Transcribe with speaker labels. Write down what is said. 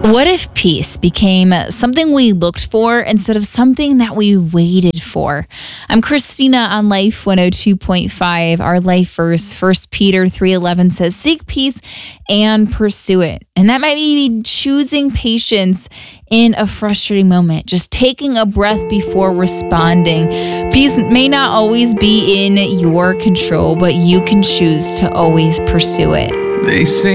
Speaker 1: What if peace became something we looked for instead of something that we waited for? I'm Christina on Life 102.5. Our life verse, 1 Peter 3:11 says, "Seek peace and pursue it." And that might be choosing patience in a frustrating moment, just taking a breath before responding. Peace may not always be in your control, but you can choose to always pursue it.
Speaker 2: They say